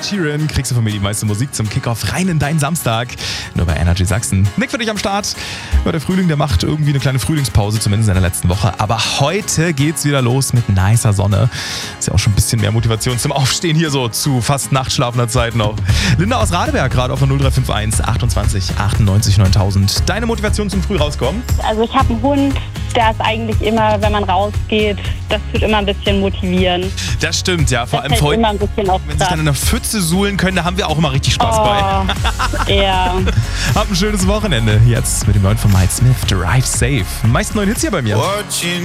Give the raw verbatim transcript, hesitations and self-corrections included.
Sheeran kriegst du von mir die meiste Musik zum Kickoff rein in deinen Samstag. Nur bei Energy Sachsen. Nick für dich am Start. Ja, der Frühling, der macht irgendwie eine kleine Frühlingspause, zumindest in der letzten Woche. Aber heute geht's wieder los mit nicer Sonne. Ist ja auch schon ein bisschen mehr Motivation zum Aufstehen hier so zu fast nachtschlafender Zeit noch. Linda aus Radeberg gerade auf der null drei fünf eins achtundzwanzig achtundneunzig neuntausend. Deine Motivation zum Früh rauskommen? Also ich habe einen Hund, der ist eigentlich immer, wenn man rausgeht, das tut immer ein bisschen motivieren. Das stimmt, ja. Vor das allem hält vorhin, immer ein bisschen auf wenn sich dann in der Pfütze suhlen können, da haben wir auch immer richtig Spaß bei. Oh, ja. Habt ein schönes Wochenende. Jetzt mit dem neuen von Mike Smith, Drive Safe. Die meisten neuen Hits hier bei mir. Watching